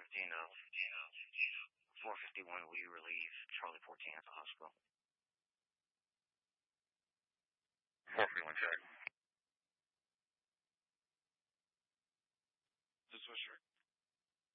451, will you relieve Charlie 14 at the hospital? 451, check. This was Swisher.